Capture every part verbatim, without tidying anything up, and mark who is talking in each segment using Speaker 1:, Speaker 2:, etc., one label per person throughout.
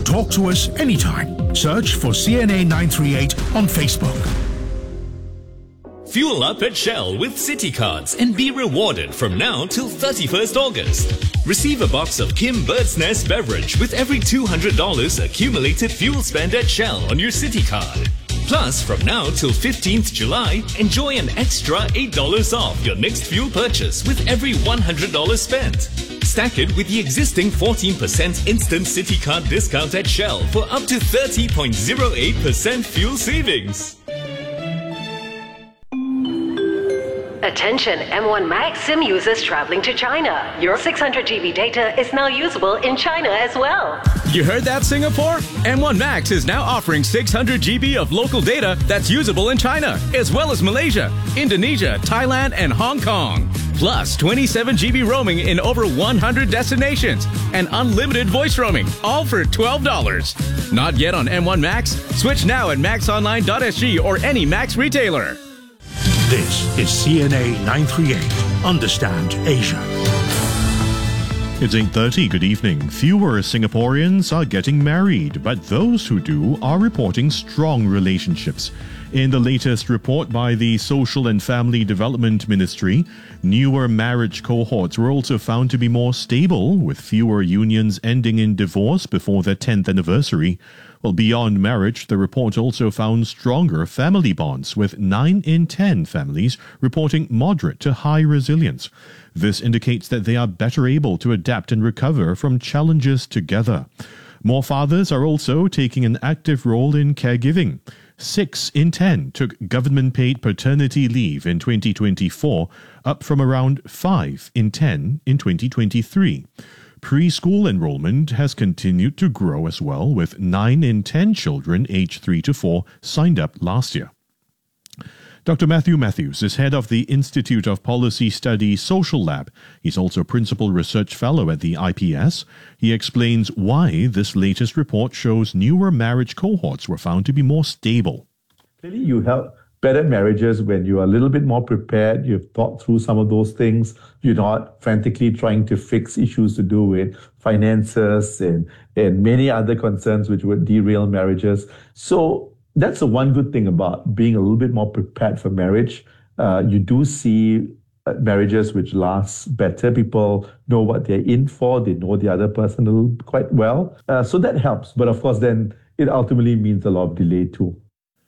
Speaker 1: talk to us anytime. Search for C N A nine three eight on Facebook.
Speaker 2: Fuel up at Shell with City Cards and be rewarded from now till thirty-first August. Receive a box of Kim Bird's Nest beverage with every two hundred dollars accumulated fuel spend at Shell on your City Card. Plus, from now till fifteenth July, enjoy an extra eight dollars off your next fuel purchase with every one hundred dollars spent. Stack it with the existing fourteen percent instant City Card discount at Shell for up to thirty point zero eight percent fuel savings.
Speaker 3: Attention M one Max SIM users traveling to China. Your six hundred gigabyte data is now usable in China as well.
Speaker 4: You heard that, Singapore? M one Max is now offering six hundred gigabytes of local data that's usable in China, as well as Malaysia, Indonesia, Thailand, and Hong Kong. Plus twenty-seven gigabytes roaming in over one hundred destinations and unlimited voice roaming, all for twelve dollars. Not yet on M one Max? Switch now at max online dot s g or any Max retailer.
Speaker 1: This is C N A nine three eight. Understand Asia.
Speaker 5: It's eight thirty. Good evening. Fewer Singaporeans are getting married, but those who do are reporting strong relationships. In the latest report by the Social and Family Development Ministry, newer marriage cohorts were also found to be more stable, with fewer unions ending in divorce before their tenth anniversary. Well, beyond marriage, the report also found stronger family bonds, with nine in ten families reporting moderate to high resilience. This indicates that they are better able to adapt and recover from challenges together. More fathers are also taking an active role in caregiving. Six in ten took government-paid paternity leave in twenty twenty-four, up from around five in ten in twenty twenty-three. Preschool enrollment has continued to grow as well, with nine in ten children aged three to four signed up last year. Doctor Matthew Matthews is head of the Institute of Policy Studies Social Lab. He's also Principal Research Fellow at the I P S. He explains why this latest report shows newer marriage cohorts were found to be more stable.
Speaker 6: Clearly, you help better marriages when you are a little bit more prepared, you've thought through some of those things, you're not frantically trying to fix issues to do with finances and, and many other concerns which would derail marriages. So that's the one good thing about being a little bit more prepared for marriage. Uh, you do see marriages which last better. People know what they're in for. They know the other person a little, quite well. Uh, so that helps. But of course, then it ultimately means a lot of delay too.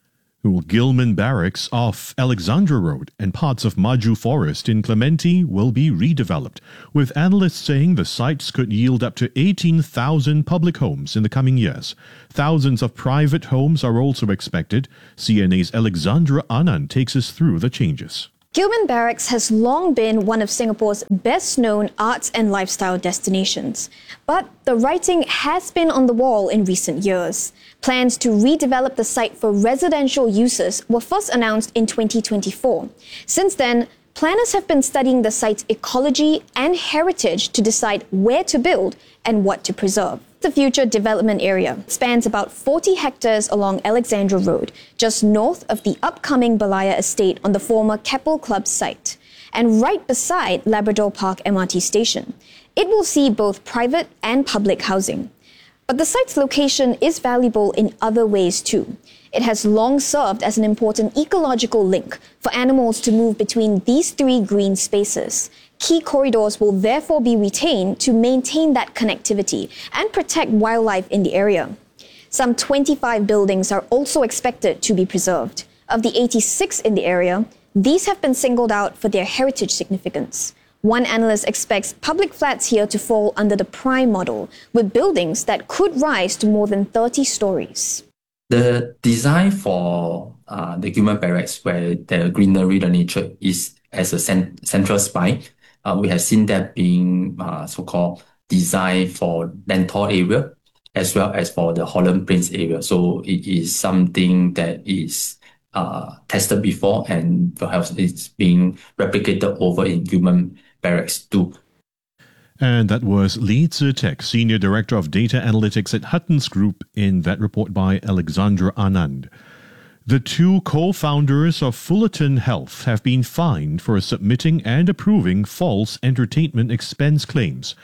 Speaker 5: Gillman Barracks off Alexandra Road and parts of Maju Forest in Clementi will be redeveloped, with analysts saying the sites could yield up to eighteen thousand public homes in the coming years. Thousands of private homes are also expected. C N A's Alexandra Anand takes us through the changes.
Speaker 7: Gillman Barracks has long been one of Singapore's best-known arts and lifestyle destinations. But the writing has been on the wall in recent years. Plans to redevelop the site for residential uses were first announced in twenty twenty-four. Since then, planners have been studying the site's ecology and heritage to decide where to build and what to preserve. The future development area spans about forty hectares along Alexandra Road, just north of the upcoming Balaya estate on the former Keppel Club site, and right beside Labrador Park M R T station. It will see both private and public housing. But the site's location is valuable in other ways too. It has long served as an important ecological link for animals to move between these three green spaces. Key corridors will therefore be retained to maintain that connectivity and protect wildlife in the area. Some twenty-five buildings are also expected to be preserved. Of the eighty-six in the area, these have been singled out for their heritage significance. One analyst expects public flats here to fall under the prime model, with buildings that could rise to more than thirty stories.
Speaker 8: The design for uh, the Gillman Barracks, where the greenery, the nature is as a cent- central spine, uh, we have seen that being uh, so-called designed for Lentor area as well as for the Holland Plains area. So it is something that is uh, tested before and perhaps it's being replicated over in Gillman Barracks too.
Speaker 5: And that was Lee Tze-Tek, Senior Director of Data Analytics at Huttons Group, in that report by Alexandra Anand. The two co-founders of Fullerton Health have been fined for submitting and approving false entertainment expense claims.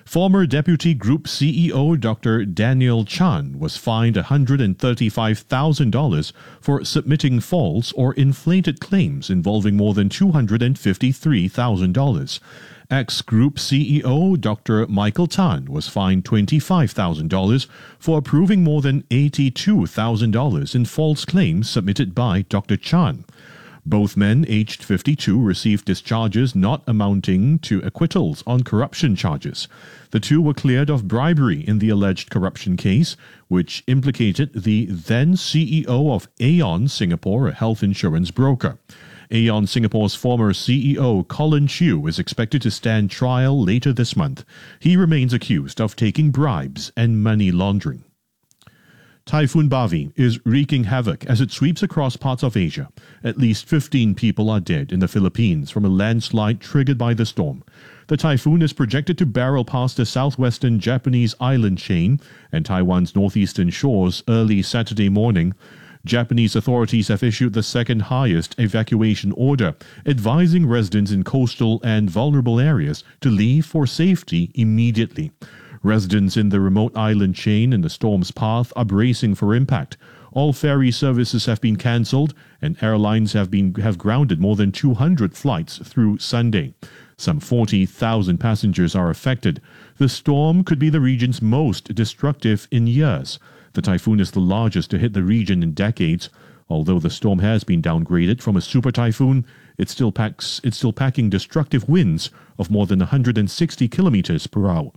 Speaker 5: Former Deputy Group C E O Doctor Daniel Chan was fined one hundred thirty-five thousand dollars for submitting false or inflated claims involving more than two hundred fifty-three thousand dollars. Ex-Group C E O Doctor Michael Tan was fined twenty-five thousand dollars for approving more than eighty-two thousand dollars in false claims submitted by Doctor Chan. Both men, aged fifty-two, received discharges not amounting to acquittals on corruption charges. The two were cleared of bribery in the alleged corruption case, which implicated the then C E O of Aon Singapore, a health insurance broker. Aon Singapore's former C E O Colin Chew is expected to stand trial later this month. He remains accused of taking bribes and money laundering. Typhoon Bavi is wreaking havoc as it sweeps across parts of Asia. At least fifteen people are dead in the Philippines from a landslide triggered by the storm. The typhoon is projected to barrel past the southwestern Japanese island chain and Taiwan's northeastern shores early Saturday morning. Japanese authorities have issued the second highest evacuation order, advising residents in coastal and vulnerable areas to leave for safety immediately. Residents in the remote island chain in the storm's path are bracing for impact. All ferry services have been cancelled, and airlines have been have grounded more than two hundred flights through Sunday. Some forty thousand passengers are affected. The storm could be the region's most destructive in years. The typhoon is the largest to hit the region in decades. Although the storm has been downgraded from a super typhoon, it still packs it's still packing destructive winds of more than one hundred sixty kilometers per hour.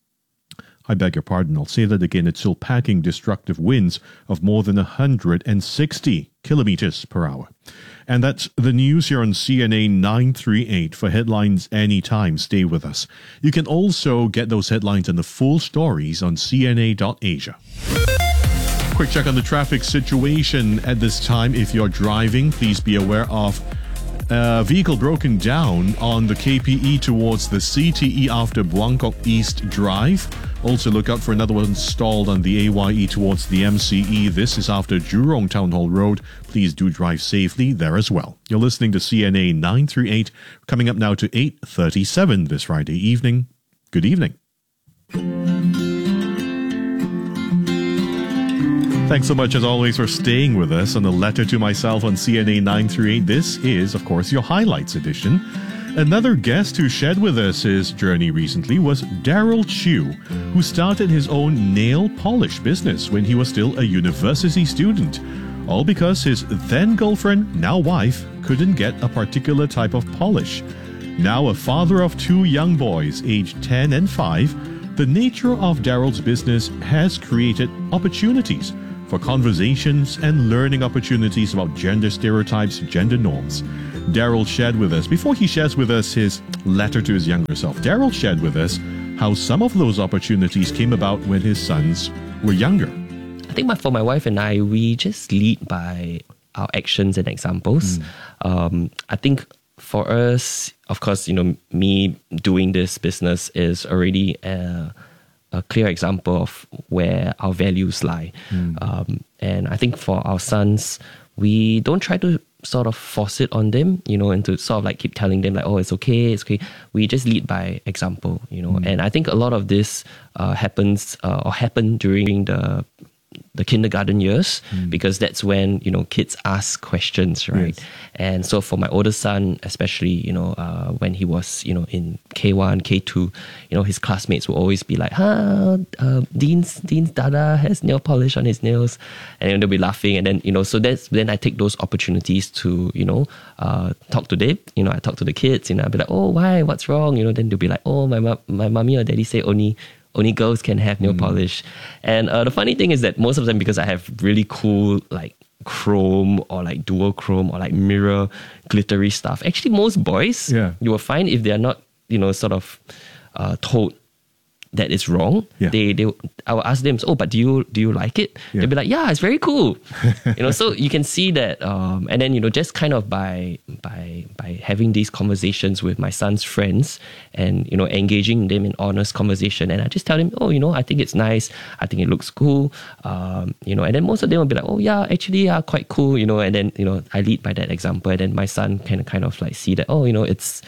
Speaker 5: I beg your pardon, I'll say that again. It's still packing destructive winds of more than one hundred sixty kilometers per hour. And that's the news here on C N A nine thirty-eight. For headlines anytime, stay with us. You can also get those headlines and the full stories on C N A dot asia. Quick check on the traffic situation at this time. If you're driving, please be aware of a vehicle broken down on the K P E towards the C T E after Buangkok East Drive. Also look out for another one stalled on the A Y E towards the M C E. This is after Jurong Town Hall Road. Please do drive safely there as well. You're listening to C N A nine thirty-eight. Coming up now to eight thirty-seven this Friday evening. Good evening. Thanks so much, as always, for staying with us on the Letter to Myself on C N A nine thirty-eight. This is, of course, your highlights edition. Another guest who shared with us his journey recently was Daryl Chew, who started his own nail polish business when he was still a university student. All because his then-girlfriend, now wife, couldn't get a particular type of polish. Now a father of two young boys, aged ten and five, the nature of Daryl's business has created opportunities for conversations and learning opportunities about gender stereotypes, gender norms. Daryl shared with us, before he shares with us his letter to his younger self, Daryl shared with us how some of those opportunities came about when his sons were younger.
Speaker 9: I think my, for my wife and I, we just lead by our actions and examples. Mm. Um, I think for us, of course, you know, me doing this business is already a, a clear example of where our values lie. Mm. Um, and I think for our sons, we don't try to sort of force it on them, you know, and to sort of like keep telling them like, oh, it's okay, it's okay. We just lead by example, you know. Mm. And I think a lot of this uh, happens uh, or happened during the the kindergarten years, mm. because that's when, you know, kids ask questions, right? Yes. And so for my older son, especially, you know, uh, when he was, you know, in K one, K two, you know, his classmates will always be like, huh, uh, Dean's, Dean's dada has nail polish on his nails. And then they'll be laughing. And then, you know, so that's, then I take those opportunities to, you know, uh, talk to them. You know, I talk to the kids, you know, I'll be like, oh, why, what's wrong? You know, then they'll be like, oh, my, ma- my mommy or daddy say only, Only girls can have nail mm. polish. And uh, the funny thing is that most of them, because I have really cool like chrome or like dual chrome or like mirror glittery stuff, actually most boys, yeah. you will find if they are not, you know, sort of uh, told that it's wrong, yeah. they they I will ask them, oh, but do you do you like it? Yeah. They'll be like, yeah, it's very cool. You know, so you can see that, um, and then, you know, just kind of by by by having these conversations with my son's friends and, you know, engaging them in honest conversation, and I just tell them, oh, you know, I think it's nice, I think it looks cool, um, you know, and then most of them will be like, oh yeah, actually, yeah, quite cool, you know, and then, you know, I lead by that example, and then my son can kind of like see that, oh, you know, it's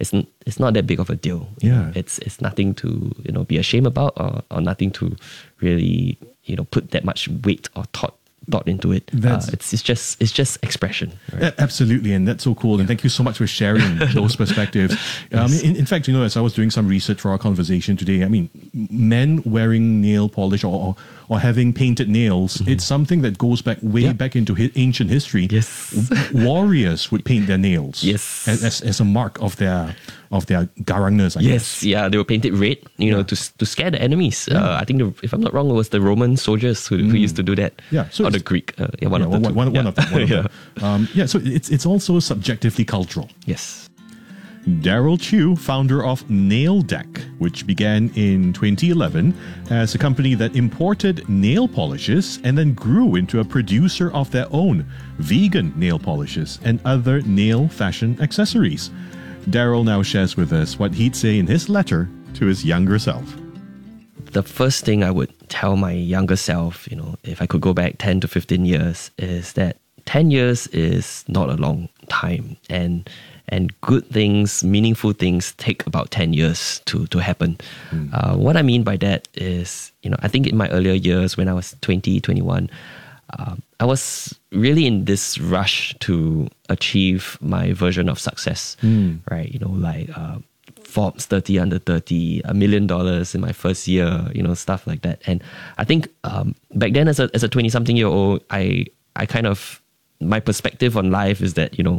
Speaker 9: it's n- it's not that big of a deal. You
Speaker 5: Yeah.
Speaker 9: know, it's it's nothing to, you know, be ashamed about, or, or nothing to really, you know, put that much weight or thought thought into it.
Speaker 5: That's-
Speaker 9: Uh, it's it's just it's just expression. Right?
Speaker 5: A- Absolutely, and that's so cool. And thank you so much for sharing those perspectives. Um, in, in fact, you know, as I was doing some research for our conversation today, I mean, men wearing nail polish or or, or having painted nails, it's something that goes back way
Speaker 9: Yeah.
Speaker 5: back into hi- ancient history.
Speaker 9: Yes.
Speaker 5: W- warriors would paint their nails.
Speaker 9: Yes.
Speaker 5: as, as, as a mark of their of their garangness. I
Speaker 9: Yes,
Speaker 5: guess.
Speaker 9: yeah, they were painted red, you know, to to scare the enemies. Uh, I think, the, if I'm not wrong, it was the Roman soldiers who, who used to do that.
Speaker 5: Yeah, so
Speaker 9: or the
Speaker 5: it's-
Speaker 9: Greek. Uh, yeah, one
Speaker 5: Yeah,
Speaker 9: of the
Speaker 5: one,
Speaker 9: two.
Speaker 5: one, one
Speaker 9: yeah.
Speaker 5: of them. One of
Speaker 9: yeah.
Speaker 5: them. Um, yeah, so it's it's also subjectively cultural.
Speaker 9: Yes.
Speaker 5: Daryl Chu, founder of Nail Deck, which began in twenty eleven as a company that imported nail polishes and then grew into a producer of their own vegan nail polishes and other nail fashion accessories. Daryl now shares with us what he'd say in his letter to his younger self.
Speaker 9: The first thing I would tell my younger self, you know, if I could go back ten to fifteen years, is that ten years is not a long time. And and good things, meaningful things take about ten years to, to happen. Mm. Uh, what I mean by that is, you know, I think in my earlier years when I was twenty, twenty-one, uh, I was really in this rush to achieve my version of success, mm. right? You know, like uh, Forbes thirty under thirty, a million dollars in my first year, you know, stuff like that. And I think um, back then as a as a twenty-something year old, I I kind of, my perspective on life is that, you know,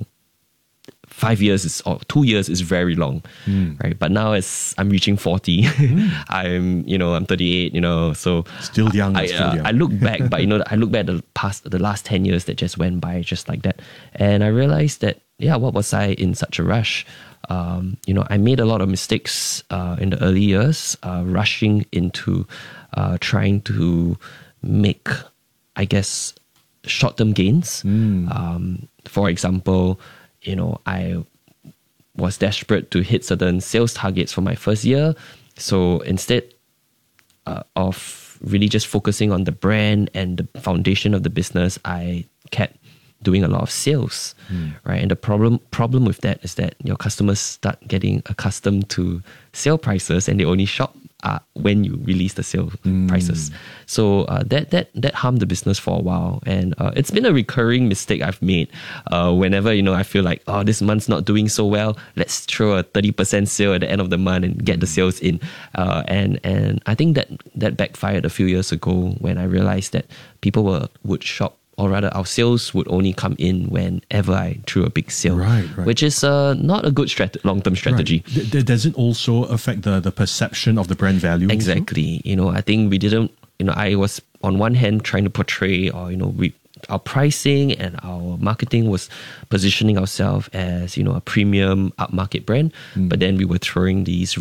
Speaker 9: five years is or two years is very long, mm. right? But now as I'm reaching forty, mm. I'm you know I'm thirty-eight, you know, so
Speaker 5: still young.
Speaker 9: I,
Speaker 5: still
Speaker 9: uh,
Speaker 5: young.
Speaker 9: I look back, but you know, I look back at the past, the last ten years that just went by just like that, and I realized that yeah, what was I in such a rush? Um, you know, I made a lot of mistakes uh, in the early years, uh, rushing into uh, trying to make, I guess, short-term gains. Mm. Um, for example, you know, I was desperate to hit certain sales targets for my first year. So instead uh, of really just focusing on the brand and the foundation of the business, I kept doing a lot of sales, mm. right? And the problem problem with that is that your customers start getting accustomed to sale prices, and they only shop uh, when you release the sale mm. prices. So uh, that that that harmed the business for a while, and uh, it's been a recurring mistake I've made. Uh, whenever you know I feel like, oh, this month's not doing so well, let's throw a thirty percent sale at the end of the month and get the sales in. Uh, and and I think that that backfired a few years ago when I realized that people were would shop. Or rather, our sales would only come in whenever I threw a big sale,
Speaker 5: right, right.
Speaker 9: which is uh, not a good strat- long-term strategy.
Speaker 5: Right. D- does it also affect the, the perception of the brand value?
Speaker 9: Exactly.
Speaker 5: Also?
Speaker 9: You know, I think we didn't, you know, I was on one hand trying to portray, or, you know, we, our pricing and our marketing was positioning ourselves as, you know, a premium upmarket brand, mm. but then we were throwing these